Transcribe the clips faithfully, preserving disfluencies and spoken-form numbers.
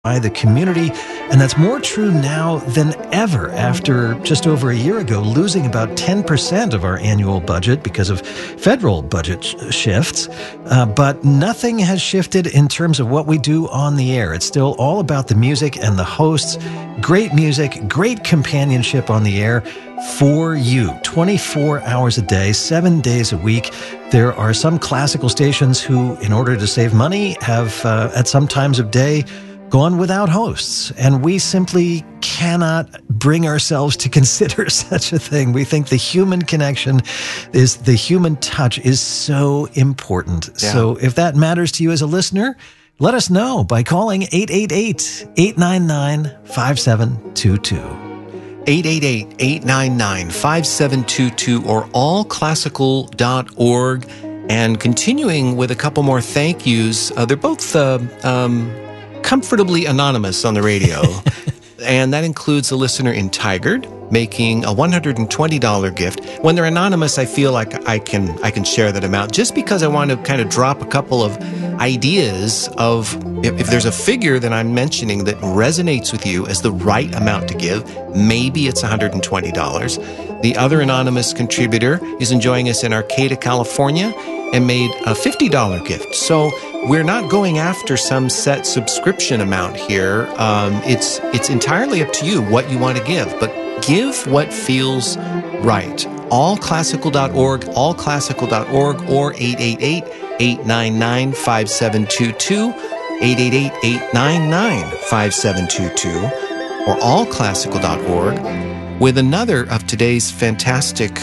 by the community, and that's more true now than ever after just over a year ago losing about ten percent of our annual budget because of federal budget sh- shifts. Uh, but nothing has shifted in terms of what we do on the air. It's still all about the music and the hosts. Great music, great companionship on the air for you. twenty-four hours a day, seven days a week. There are some classical stations who, in order to save money, have uh, at some times of day gone without hosts, and we simply cannot bring ourselves to consider such a thing. We think the human connection is the human touch is so important. Yeah. So if that matters to you as a listener, let us know by calling eight eight eight, eight nine nine, five seven two two. eight eight eight, eight nine nine, five seven two two or all classical dot org. And continuing with a couple more thank yous, uh, they're both uh, um, comfortably anonymous on the radio. And that includes a listener in Tigard making a one hundred twenty dollars gift. When they're anonymous, I feel like I can I can share that amount just because I want to kind of drop a couple of ideas of if, if there's a figure that I'm mentioning that resonates with you as the right amount to give, maybe it's one hundred twenty dollars. The other anonymous contributor is enjoying us in Arcata, California, and made a fifty dollars gift. So we're not going after some set subscription amount here. Um, it's it's entirely up to you what you want to give, but give what feels right. all classical dot org, all classical dot org, or eight eight eight, eight nine nine, five seven two two, eight eight eight, eight nine nine, five seven two two, or all classical dot org, with another of today's fantastic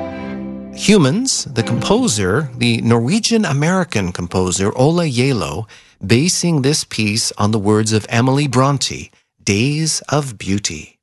humans, the composer, the Norwegian-American composer, Ola Yalo, basing this piece on the words of Emily Bronte, Days of Beauty.